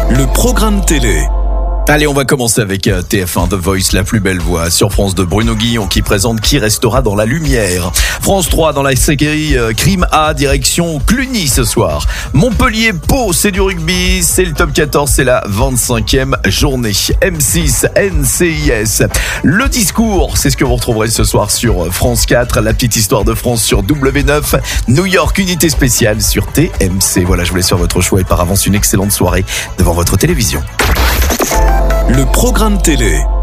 Le programme télé. Allez, on va commencer avec TF1 The Voice, la plus belle voix. Sur France 2, Bruno Guillon qui présente Qui restera dans la lumière. France 3, dans la série Crime A, direction Cluny ce soir. Montpellier, Pau, c'est du rugby, c'est le top 14, c'est la 25e journée. M6, NCIS. Le discours, c'est ce que vous retrouverez ce soir sur France 4. La petite histoire de France sur W9. New York, unité spéciale sur TMC. Voilà, je vous laisse faire votre choix et par avance une excellente soirée devant votre télévision. Le programme télé.